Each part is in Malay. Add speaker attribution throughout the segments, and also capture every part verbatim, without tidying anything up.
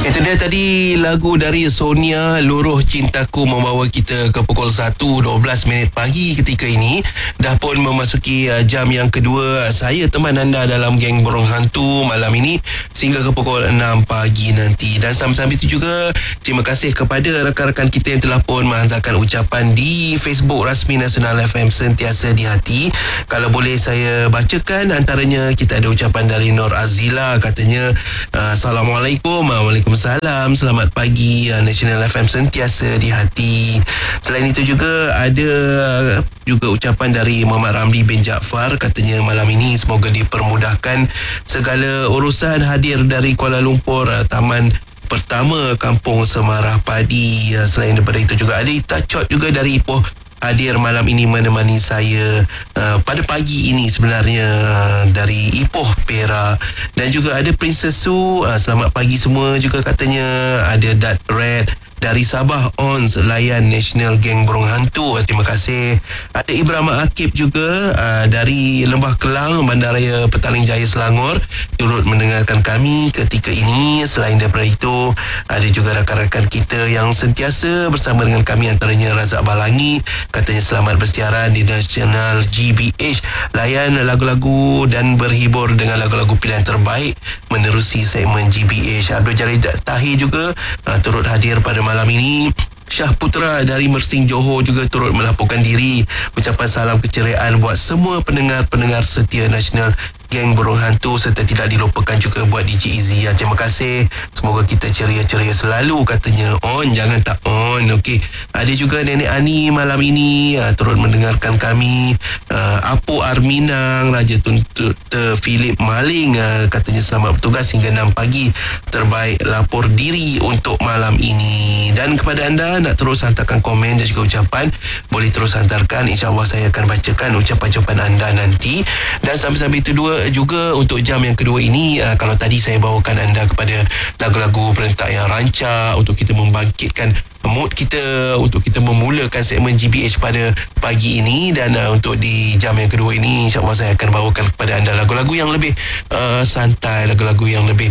Speaker 1: Itu dia tadi lagu dari Sonia, Luruh Cintaku, membawa kita ke pukul satu dua belas minit pagi ketika ini. Dah pun memasuki uh, jam yang kedua. Saya teman anda dalam Geng Burung Hantu malam ini sehingga ke pukul enam pagi nanti. Dan sambil-sambil itu juga terima kasih kepada rakan-rakan kita yang telah pun menghantarkan ucapan di Facebook rasmi Nasional F M Sentiasa di Hati. Kalau boleh saya bacakan, antaranya kita ada ucapan dari Nur Azila, katanya uh, Assalamualaikum. Waalaikumsalam. Selamat pagi, uh, Nasional F M Sentiasa di Hati. Selain itu juga ada juga ucapan dari Muhammad Ramli bin Jaafar, katanya malam ini semoga dipermudahkan segala urusan. Hadir dari Kuala Lumpur, uh, Taman Pertama Kampung Semarah Padi. Uh, selain daripada itu juga ada Itachot juga dari Ipoh, hadir malam ini menemani saya uh, pada pagi ini sebenarnya, uh, dari Ipoh, Perak. Dan juga ada Princess Su, uh, selamat pagi semua juga katanya. Ada Dat Red dari Sabah, Ons layan National Geng Burung Hantu, terima kasih. Ada Ibrahim Akib juga uh, dari Lembah Kelang, Bandaraya Petaling Jaya, Selangor, turut mendengarkan kami ketika ini. Selain daripada itu ada juga rakan-rakan kita yang sentiasa bersama dengan kami, antaranya Razak Balangi, katanya selamat bersiaran di National G B H, layan lagu-lagu dan berhibur dengan lagu-lagu pilihan terbaik menerusi segmen G B H. Abdul Jalil Tahir juga uh, turut hadir pada malam ini. Syah Putra dari Mersing, Johor juga turut melaporkan diri. Ucapan salam keceriaan buat semua pendengar-pendengar setia Nasional Geng Burung Hantu, serta tidak dilupakan juga buat D J Izzy. Ya, terima kasih. Semoga kita ceria-ceria selalu, katanya. On, jangan tak on. Okey. Ada juga Nenek Ani malam ini uh, turut mendengarkan kami. Uh, Apu Arminang, Raja Tuntut uh, Philip Maling, uh, katanya selamat bertugas hingga enam pagi. Terbaik lapor diri untuk malam ini. Dan kepada anda nak terus hantarkan komen dan juga ucapan, boleh terus hantarkan. InsyaAllah saya akan bacakan ucapan-ucapan anda nanti. Dan sambil-sambil itu dua juga untuk jam yang kedua ini, uh, kalau tadi saya bawakan anda kepada lagu-lagu berentak yang rancak untuk kita membangkitkan mood kita, untuk kita memulakan segmen G B H pada pagi ini. Dan uh, untuk di jam yang kedua ini, insyaAllah saya akan bawakan kepada anda lagu-lagu yang lebih uh, santai, lagu-lagu yang lebih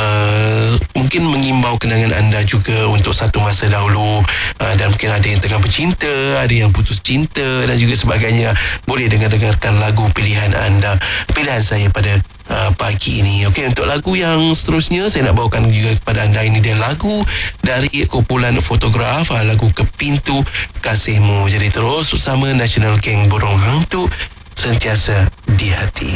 Speaker 1: Uh, mungkin mengimbau kenangan anda juga untuk satu masa dahulu, uh, dan mungkin ada yang tengah bercinta, ada yang putus cinta dan juga sebagainya. Boleh dengar-dengarkan lagu pilihan anda, pilihan saya pada uh, pagi ini. Okey, untuk lagu yang seterusnya saya nak bawakan juga kepada anda. Ini dia lagu dari kumpulan Fotograf, uh, lagu Kepintu Kasihmu. Jadi terus bersama Nasional Geng Burung Hantu, sentiasa di hati.